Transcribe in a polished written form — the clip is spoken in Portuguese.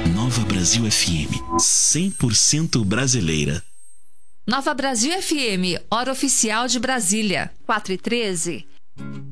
Nova Brasil FM, 100% brasileira. Nova Brasil FM, hora oficial de Brasília. 4h13.